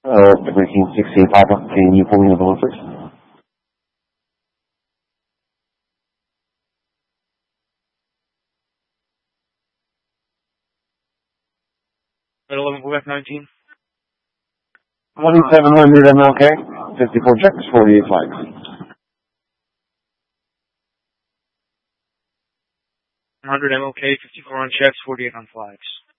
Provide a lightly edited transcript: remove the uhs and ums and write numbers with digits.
1916 Papa, can you pull me in the balloon, please? At 11 Quebec 19. 1700 MLK, 54 checks, 48 flags. MLK, 54 on checks, 48 on flags.